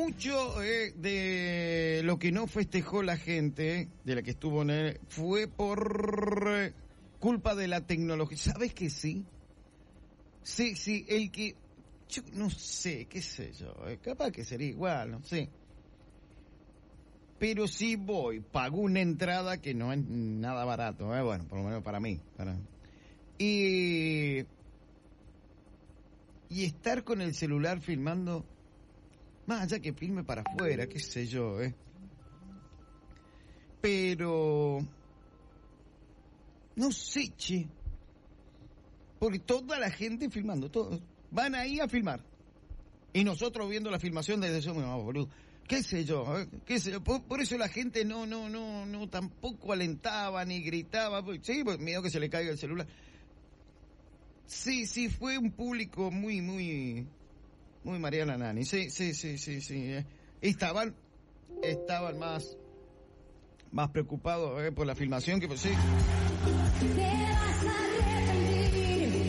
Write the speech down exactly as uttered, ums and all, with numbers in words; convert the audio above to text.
mucho eh, de lo que no festejó la gente, de la que estuvo en el, fue por eh, culpa de la tecnología. ¿Sabes que sí? Sí, sí, el que... Yo no sé, qué sé yo, eh, capaz que sería igual, no sé. Pero si voy, pago una entrada que no es nada barato, eh, bueno, por lo menos para mí. Para... Y... Y estar con el celular filmando, más allá que filme para afuera, qué sé yo, eh. Pero... No sé, che. Porque toda la gente filmando, todos van ahí a filmar. Y nosotros viendo la filmación desde eso, no, boludo. Qué sé yo, ¿eh? Qué sé yo. Por, por eso la gente no, no, no, no, tampoco alentaba ni gritaba. Sí, pues miedo que se le caiga el celular. Sí, sí, fue un público muy, muy, muy Mariana Nani. Sí, sí, sí, sí, sí. Eh. Estaban, estaban más, más preocupados eh, por la filmación que por sí. Te vas a arrepentir.